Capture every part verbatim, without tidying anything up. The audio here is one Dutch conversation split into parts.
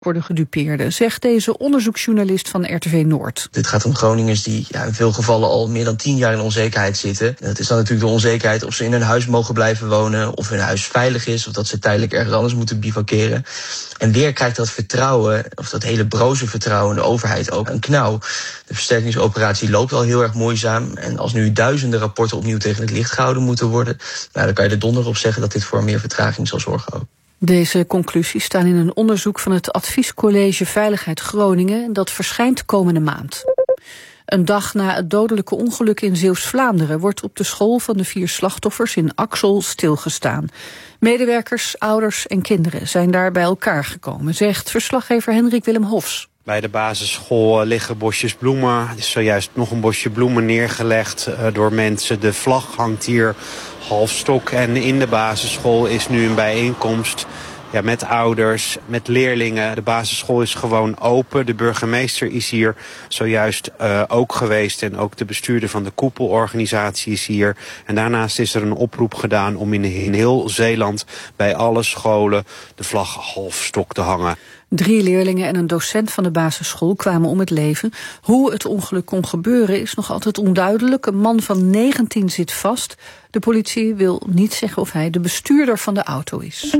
worden gedupeerden, zegt deze onderzoeksjournalist van R T V Noord. Dit gaat om Groningers die ja, in veel gevallen al meer dan tien jaar in onzekerheid zitten. Het is dan natuurlijk de onzekerheid of ze in hun huis mogen blijven wonen, of hun huis veilig is, of dat ze tijdelijk ergens anders moeten bivakeren. En weer krijgt dat vertrouwen, of dat hele broze vertrouwen in de overheid ook een knauw. De versterkingsoperatie loopt al heel erg moeizaam. En als nu duizenden rapporten opnieuw tegen het licht gehouden moeten worden, nou, dan kan je er donder op zeggen dat dit voor meer vertraging zal zorgen ook. Deze conclusies staan in een onderzoek van het Adviescollege Veiligheid Groningen, dat verschijnt komende maand. Een dag na het dodelijke ongeluk in Zeeuws-Vlaanderen wordt op de school van de vier slachtoffers in Axel stilgestaan. Medewerkers, ouders en kinderen zijn daar bij elkaar gekomen, zegt verslaggever Hendrik Willem Hofs. Bij de basisschool liggen bosjes bloemen. Er is zojuist nog een bosje bloemen neergelegd uh, door mensen. De vlag hangt hier half stok. En in de basisschool is nu een bijeenkomst ja, met ouders, met leerlingen. De basisschool is gewoon open. De burgemeester is hier zojuist uh, ook geweest. En ook de bestuurder van de koepelorganisatie is hier. En daarnaast is er een oproep gedaan om in, in heel Zeeland bij alle scholen de vlag half stok te hangen. Drie leerlingen en een docent van de basisschool kwamen om het leven. Hoe het ongeluk kon gebeuren is nog altijd onduidelijk. Een man van negentien zit vast. De politie wil niet zeggen of hij de bestuurder van de auto is.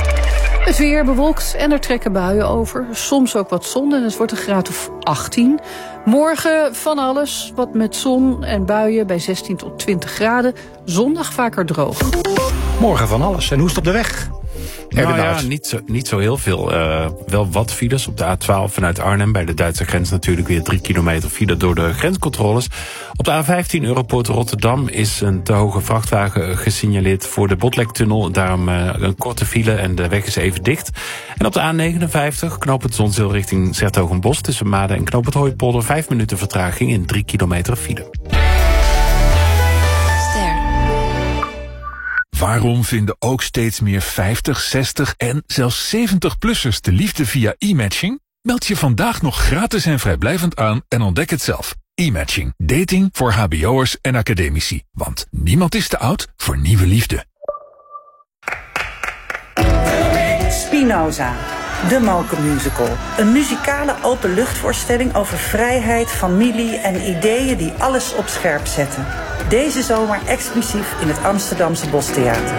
Het weer bewolkt en er trekken buien over. Soms ook wat zon en het wordt een graad of achttien. Morgen van alles, wat met zon en buien bij zestien tot twintig graden. Zondag vaker droog. Morgen van alles. En hoe is het op de weg? Nou ja, niet zo, niet zo heel veel. Uh, wel wat files op de A twaalf vanuit Arnhem. Bij de Duitse grens natuurlijk weer drie kilometer file door de grenscontroles. Op de A vijftien Europoort Rotterdam is een te hoge vrachtwagen gesignaleerd voor de Botlektunnel. Daarom uh, een korte file en de weg is even dicht. En op de A negenenvijftig knooppunt Zonzeel richting 's-Hertogenbosch tussen Maden en knooppunt Hooipolder vijf minuten vertraging in drie kilometer file. Waarom vinden ook steeds meer vijftig, zestig en zelfs zeventig-plussers de liefde via e-matching? Meld je vandaag nog gratis en vrijblijvend aan en ontdek het zelf. E-matching. Dating voor hbo'ers en academici. Want niemand is te oud voor nieuwe liefde. Spinoza. De Mokermusical. Een muzikale openluchtvoorstelling over vrijheid, familie en ideeën die alles op scherp zetten. Deze zomer exclusief in het Amsterdamse Bostheater.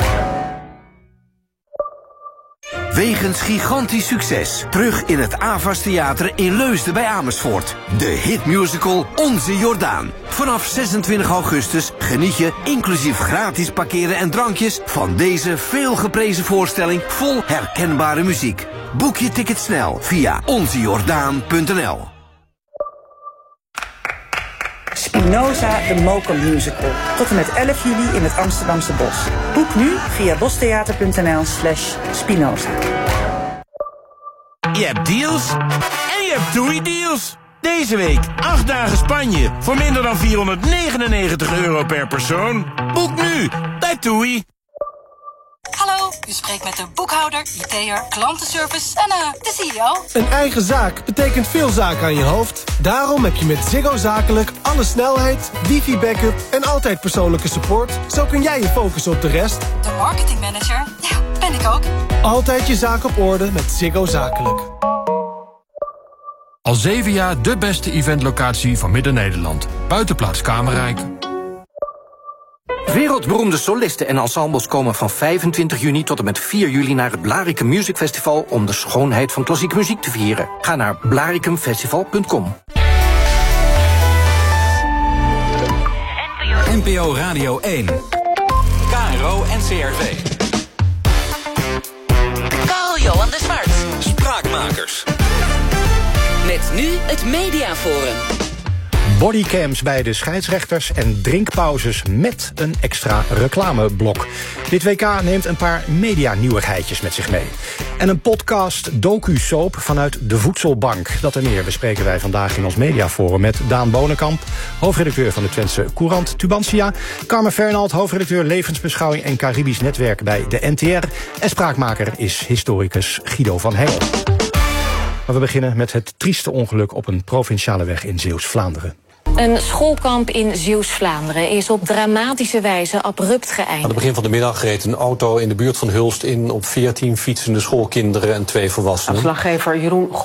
Wegens gigantisch succes. Terug in het Avas Theater in Leusden bij Amersfoort. De hitmusical Onze Jordaan. Vanaf zesentwintig augustus geniet je, inclusief gratis parkeren en drankjes, van deze veel geprezen voorstelling vol herkenbare muziek. Boek je ticket snel via onze jordaan punt n l. Spinoza, de Mokermusical. Tot en met elf juli in het Amsterdamse Bos. Boek nu via bostheater punt n l slash Spinoza. Je hebt deals en je hebt TUI-deals. Deze week acht dagen Spanje voor minder dan vierhonderdnegenennegentig euro per persoon. Boek nu bij TUI. Hallo, u spreekt met de boekhouder, I T'er, klantenservice en uh, de C E O. Een eigen zaak betekent veel zaken aan je hoofd. Daarom heb je met Ziggo Zakelijk alle snelheid, wifi-backup en altijd persoonlijke support. Zo kun jij je focussen op de rest. De marketingmanager, ja, ben ik ook. Altijd je zaak op orde met Ziggo Zakelijk. Al zeven jaar de beste eventlocatie van Midden-Nederland. Buitenplaats Kamerrijk. Wereldberoemde solisten en ensembles komen van vijfentwintig juni tot en met vier juli naar het Blaricum Music Festival om de schoonheid van klassieke muziek te vieren. Ga naar blaricumfestival punt com. N P O Radio één. K R O en C R V. Carl-Johan de Zwart. Spraakmakers. Met nu het Mediaforum. Bodycams bij de scheidsrechters en drinkpauzes met een extra reclameblok. Dit W K neemt een paar media-nieuwigheidjes met zich mee. En een podcast docu-soap vanuit de Voedselbank. Dat en meer bespreken wij vandaag in ons Mediaforum met Daan Bonenkamp, hoofdredacteur van de Twentse Courant Tubantia, Carmen Fernald, hoofdredacteur Levensbeschouwing en Caribisch Netwerk bij de N T R. En spraakmaker is historicus Guido van Hengel. Maar we beginnen met het trieste ongeluk op een provinciale weg in Zeeuws-Vlaanderen. Een schoolkamp in Zeeuws-Vlaanderen is op dramatische wijze abrupt geëindigd. Aan het begin van de middag reed een auto in de buurt van Hulst in op veertien fietsende schoolkinderen en twee volwassenen. Verslaggever Jeroen